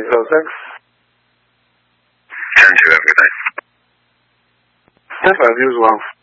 806. 10-2, have a good night. 10-5, you as well.